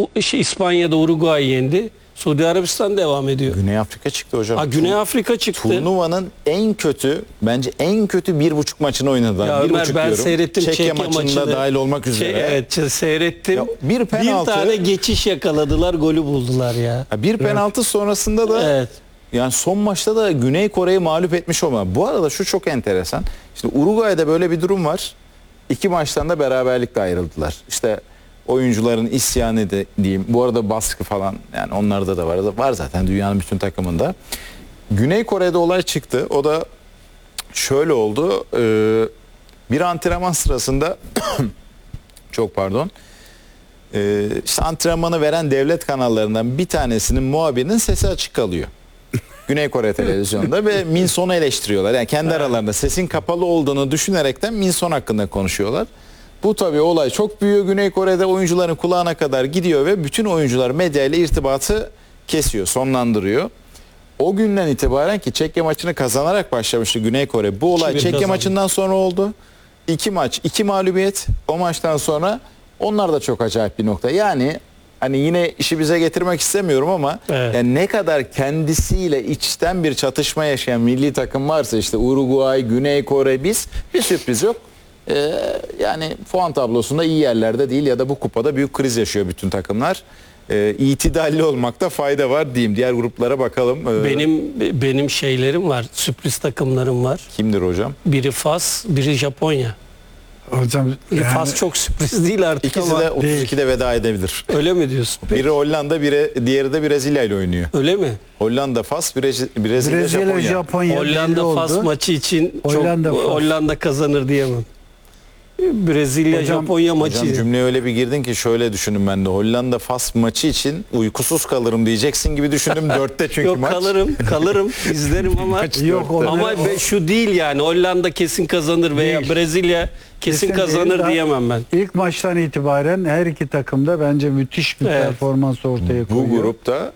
İspanya'da Uruguay yendi. Suudi Arabistan devam ediyor. Güney Afrika çıktı hocam. Güney Afrika çıktı. Turnuvanın en kötü, bence en kötü 1,5 maçını oynadılar. Ya Ömer, 1,5 ben diyorum. seyrettim Çekya maçında maçında dahil olmak üzere. Evet, seyrettim. Ya bir penaltı, tane geçiş yakaladılar, golü buldular ya. bir penaltı sonrasında da Evet. yani son maçta da Güney Kore'yi mağlup etmiş olma. Bu arada şu çok enteresan. İşte Uruguay'da böyle bir durum var. 2 maçtan da beraberlikle ayrıldılar. İşte oyuncuların isyanı diyeyim. Bu arada baskı falan, yani onlarda da var. Var zaten dünyanın bütün takımında. Güney Kore'de olay çıktı. O da şöyle oldu. Bir antrenman sırasında çok pardon. İşte antrenmanı veren devlet kanallarından bir tanesinin muhabirinin sesi açık kalıyor. Güney Kore televizyonda ve Min Son'u eleştiriyorlar. Yani kendi aralarında sesin kapalı olduğunu düşünerekten Min Son hakkında konuşuyorlar. Bu tabii olay çok büyüyor. Güney Kore'de oyuncuların kulağına kadar gidiyor ve bütün oyuncular medyayla irtibatı kesiyor, sonlandırıyor. O günden itibaren, ki Çekya maçını kazanarak başlamıştı Güney Kore. Bu olay Çekya maçından sonra oldu. 2 maç, 2 mağlubiyet. O maçtan sonra onlar da çok acayip bir nokta. Yani hani yine işi bize getirmek istemiyorum ama evet, yani ne kadar kendisiyle içten bir çatışma yaşayan milli takım varsa, işte Uruguay, Güney Kore, biz bir sürpriz yok. Yani puan tablosunda iyi yerlerde değil ya da bu kupada büyük kriz yaşıyor bütün takımlar. İtidalli olmakta fayda var diyeyim. Diğer gruplara bakalım. Benim şeylerim var, sürpriz takımlarım var. Kimdir hocam? Biri Fas, biri Japonya. Hocam yani, Fas çok sürpriz değil artık İkisi ama. de 32'de veda edebilir. Öyle mi diyorsun? Biri Hollanda, diğeri de Brezilya ile oynuyor. Öyle mi? Hollanda, Fas, Brezilya, Japonya. Hollanda Fas maçı için Hollanda, Hollanda kazanır diyemem. Brezilya Japonya maçı. Hocam cümleye öyle bir girdin ki şöyle düşündüm ben de. Hollanda Fas maçı için uykusuz kalırım diyeceksin gibi düşündüm. 4'te çünkü Yok, maç. kalırım izlerim ama yok, ama şu değil yani, Hollanda kesin kazanır veya değil, Brezilya kesin kazanır değil. diyemem ben. İlk maçtan itibaren her iki takım da bence müthiş bir performans ortaya koyuyor. Bu grupta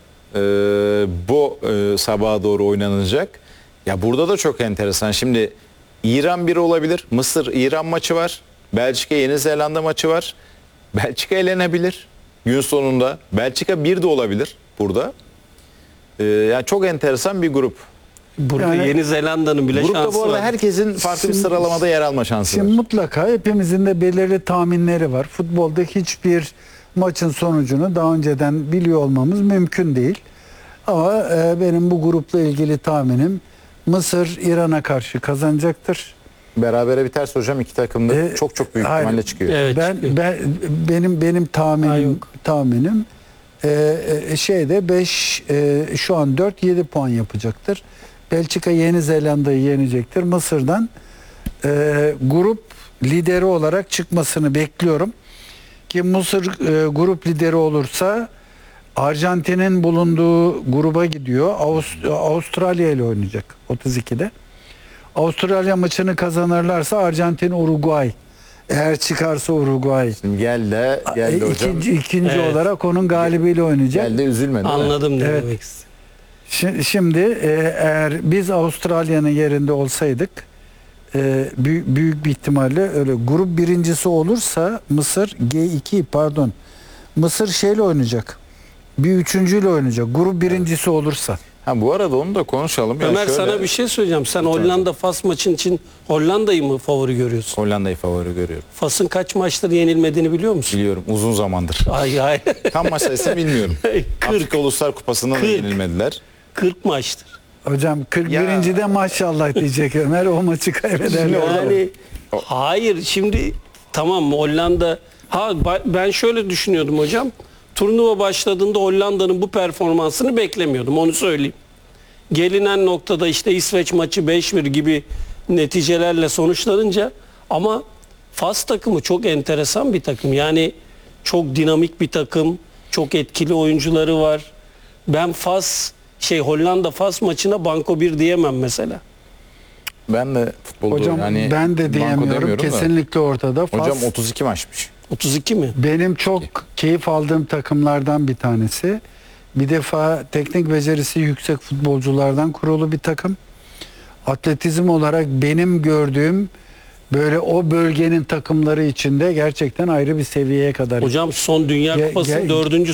sabaha doğru oynanacak. Ya burada da çok enteresan. Şimdi İran biri olabilir. Mısır-İran maçı var. Belçika-Yeni Zelanda maçı var. Belçika elenebilir gün sonunda. Belçika 1 de olabilir burada. Yani çok enteresan bir grup. Burada Yani, Yeni Zelanda'nın bile Grupta şansı bu arada var. herkesin farklı bir sıralamada yer alma şansı Şimdi var. mutlaka hepimizin de belirli tahminleri var. Futbolda hiçbir maçın sonucunu daha önceden biliyor olmamız mümkün değil. Ama benim bu grupla ilgili tahminim Mısır İran'a karşı kazanacaktır. Berabere biterse hocam iki takım da çok büyük ihtimalle çıkıyor. Evet, Benim tahminim şeyde 5 şu an 4-7 puan yapacaktır. Belçika Yeni Zelanda'yı yenecektir. Mısır'dan grup lideri olarak çıkmasını bekliyorum. Ki Mısır grup lideri olursa Arjantin'in bulunduğu gruba gidiyor. Avustralya ile oynayacak 32'de. Avustralya maçını kazanırlarsa Arjantin Uruguay. Eğer çıkarsa Uruguay. Şimdi geldi hocam. İkinci olarak onun galibiyle oynayacak. Geldi, üzülme değil mi? Anladım ne Evet. demek istediğini. Şimdi eğer biz Avustralya'nın yerinde olsaydık büyük bir ihtimalle öyle grup birincisi olursa Mısır Mısır şeyle oynayacak. Bir üçüncüyle oynayacak. Grup birincisi olursa. Ha, bu arada onu da konuşalım. Ya Ömer, şöyle, sana bir şey söyleyeceğim. Sen Hollanda Fas maçın için Hollanda'yı mı favori görüyorsun? Hollanda'yı favori görüyorum. Fas'ın kaç maçtır yenilmediğini biliyor musun? Biliyorum, uzun zamandır. Ay. Tam maç sayısını bilmiyorum. 40 Afrika Uluslar Kupası'nda da 40. yenilmediler. 40 maçtır. Hocam 41. de maşallah diyecek Ömer, o maçı kaybederler. Yani hayır, şimdi tamam Hollanda, ben şöyle düşünüyordum hocam. Turnuva başladığında Hollanda'nın bu performansını beklemiyordum, onu söyleyeyim. Gelinen noktada işte İsveç maçı 5-1 gibi neticelerle sonuçlanınca, ama Fas takımı çok enteresan bir takım. Yani çok dinamik bir takım, çok etkili oyuncuları var. Ben Hollanda Fas maçına banko 1 diyemem mesela. Ben de futbolda Hocam yani ben de banko diyemiyorum. demiyorum da. Kesinlikle ortada. Fas, Hocam 32 maçmış. 32 mi? benim çok keyif aldığım takımlardan bir tanesi. Bir defa teknik becerisi yüksek futbolculardan kurulu bir takım. Atletizm olarak benim gördüğüm böyle o bölgenin takımları içinde gerçekten ayrı bir seviyeye kadar. Hocam son Dünya Kupası'nın 4.